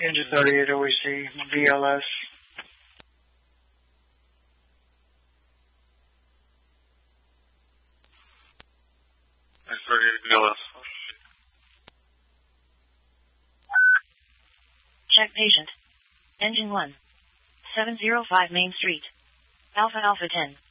Engine 38 OEC, VLS. Engine 38 VLS. Check patient. Engine 1. 705 Main Street. Alpha Alpha 10.